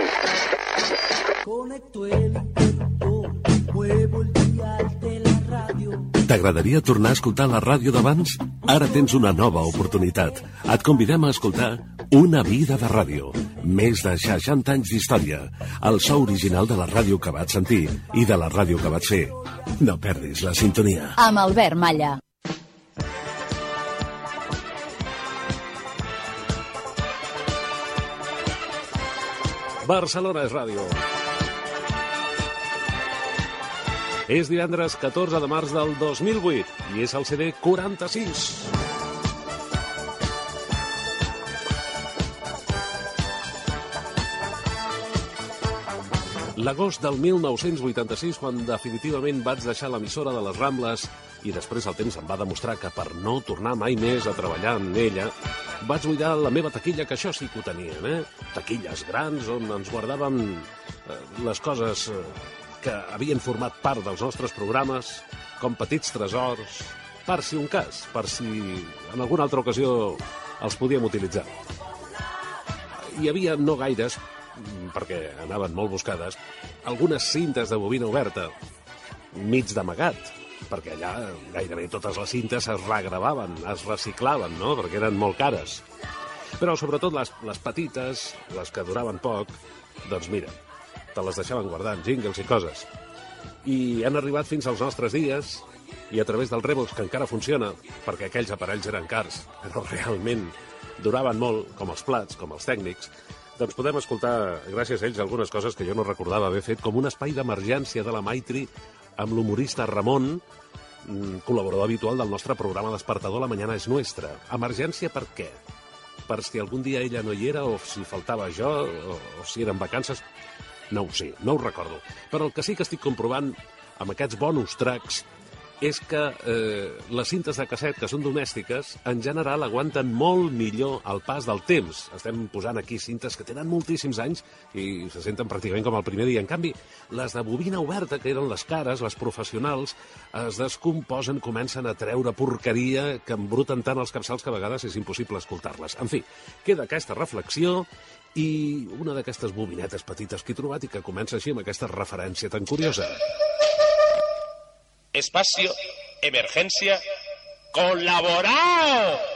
Conecto el interruptor, muevo el dial de la ràdio. T'agradaria tornar a escoltar la ràdio d'abans? Ara tens una nova oportunitat. Et convidem a escoltar Una vida de ràdio. Més de 60 anys d'història. El so original de la ràdio que vaig sentir i de la ràdio que vaig fer. No perdis la sintonia. Amb Albert Malla. Barcelona és ràdio. És divendres 14 de març del 2008 i és el CD 46. L'agost del 1986, quan definitivament vaig deixar l'emissora de les Rambles i després el temps em va demostrar que per no tornar mai més a treballar en ella, vaig buidar la meva taquilla, que això sí que ho tenien, taquilles grans on ens guardàvem les coses que havien format part dels nostres programes, com petits tresors, per si un cas, per si en alguna altra ocasió els podíem utilitzar. Hi havia no gaires, perquè anaven molt buscades, algunes cintes de bobina oberta, mig d'amagat, perquè allà gairebé totes les cintes es regravaven, es reciclaven, no?, perquè eren molt cares. Però sobretot les petites, les que duraven poc, doncs mira, te les deixaven guardant, jingles i coses. I han arribat fins als nostres dies, i a través del Revox, que encara funciona, perquè aquells aparells eren cars, però realment duraven molt, com els plats, com els tècnics, doncs podem escoltar, gràcies a ells, algunes coses que jo no recordava haver fet, com un espai d'emergència de la Maitri amb l'humorista Ramon, col·laborador habitual del nostre programa Despertador La Mañana es Nuestra. Emergència per què? Per si algun dia ella no hi era, o si faltava jo, o si eren vacances. No ho sé, no ho recordo. Però el que sí que estic comprovant amb aquests bonus tracks és que les cintes de casset, que són domèstiques, en general aguanten molt millor el pas del temps. Estem posant aquí cintes que tenen moltíssims anys i se senten pràcticament com el primer dia. En canvi, les de bobina oberta, que eren les cares, les professionals, es descomposen, comencen a treure porqueria que embruten tant els capçals que a vegades és impossible escoltar-les. En fi, queda aquesta reflexió i una d'aquestes bobinetes petites que he trobat i que comença així amb aquesta referència tan curiosa. Espacio, emergencia, colaborao.